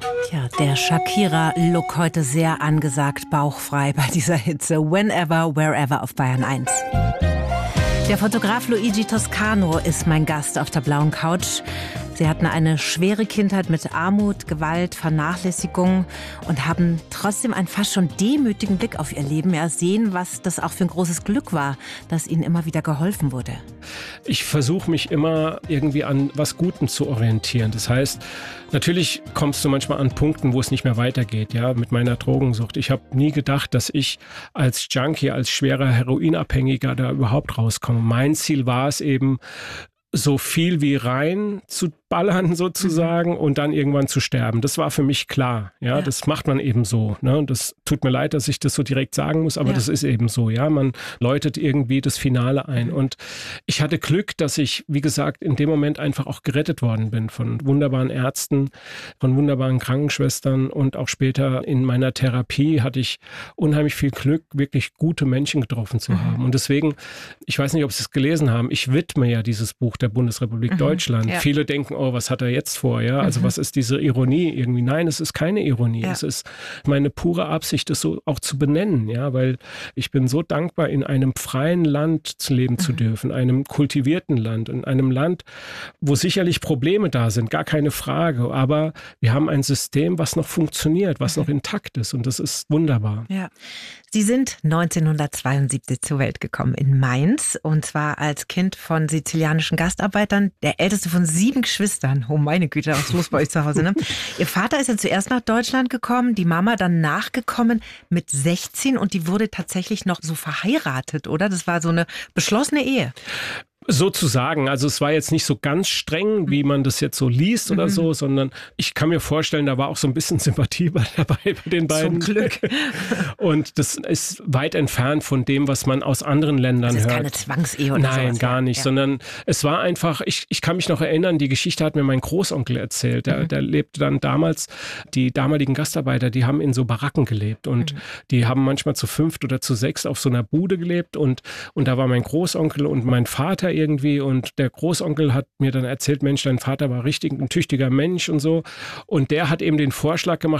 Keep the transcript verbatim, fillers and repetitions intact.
Tja, der Shakira-Look heute sehr angesagt, bauchfrei bei dieser Hitze. Whenever, Wherever auf Bayern eins. Der Fotograf Luigi Toscano ist mein Gast auf der blauen Couch. Sie hatten eine schwere Kindheit mit Armut, Gewalt, Vernachlässigung und haben trotzdem einen fast schon demütigen Blick auf ihr Leben. Ja, sehen, was das auch für ein großes Glück war, dass ihnen immer wieder geholfen wurde. Ich versuche mich immer irgendwie an was Gutem zu orientieren. Das heißt, natürlich kommst du manchmal an Punkten, wo es nicht mehr weitergeht, ja, mit meiner Drogensucht. Ich habe nie gedacht, dass ich als Junkie, als schwerer Heroinabhängiger da überhaupt rauskomme. Mein Ziel war es eben, so viel wie rein zu ballern sozusagen mhm. und dann irgendwann zu sterben. Das war für mich klar. Ja, ja. Das macht man eben so. Ne? Das tut mir leid, dass ich das so direkt sagen muss, aber ja. das ist eben so. Ja, man läutet irgendwie das Finale ein. Mhm. Und ich hatte Glück, dass ich, wie gesagt, in dem Moment einfach auch gerettet worden bin von wunderbaren Ärzten, von wunderbaren Krankenschwestern und auch später in meiner Therapie hatte ich unheimlich viel Glück, wirklich gute Menschen getroffen zu mhm. haben. Und deswegen, ich weiß nicht, ob Sie es gelesen haben, ich widme ja dieses Buch der Bundesrepublik mhm. Deutschland. Ja. Viele denken, oh, was hat er jetzt vor? Ja, also mhm. was ist diese Ironie irgendwie? Nein, es ist keine Ironie. Ja. Es ist meine pure Absicht, das so auch zu benennen. Ja, weil ich bin so dankbar, in einem freien Land zu leben mhm. zu dürfen, einem kultivierten Land, in einem Land, wo sicherlich Probleme da sind, gar keine Frage. Aber wir haben ein System, was noch funktioniert, was mhm. noch intakt ist. Und das ist wunderbar. Ja. Sie sind neunzehnhundertzweiundsiebzig zur Welt gekommen in Mainz und zwar als Kind von sizilianischen Gastarbeitern, der älteste von sieben Geschwistern. Oh meine Güte, das muss bei euch zu Hause, ne? Ihr Vater ist ja zuerst nach Deutschland gekommen, die Mama dann nachgekommen mit sechzehn und die wurde tatsächlich noch so verheiratet, oder? Das war so eine beschlossene Ehe. Sozusagen, also es war jetzt nicht so ganz streng, wie man das jetzt so liest oder mhm. so, sondern ich kann mir vorstellen, da war auch so ein bisschen Sympathie dabei bei den beiden. Zum Glück. Und das ist weit entfernt von dem, was man aus anderen Ländern hört. Das ist hört. Keine Zwangsehe oder Nein, sowas, gar nicht, ja. sondern es war einfach, ich, ich kann mich noch erinnern, die Geschichte hat mir mein Großonkel erzählt, der, mhm. der lebte dann damals, die damaligen Gastarbeiter, die haben in so Baracken gelebt und mhm. die haben manchmal zu fünft oder zu sechs auf so einer Bude gelebt und, und da war mein Großonkel und mein Vater irgendwie und der Großonkel hat mir dann erzählt, Mensch, dein Vater war richtig ein tüchtiger Mensch und so und der hat eben den Vorschlag gemacht,